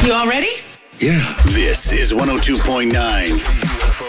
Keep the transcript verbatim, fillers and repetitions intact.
You all ready? Yeah. This is one oh two point nine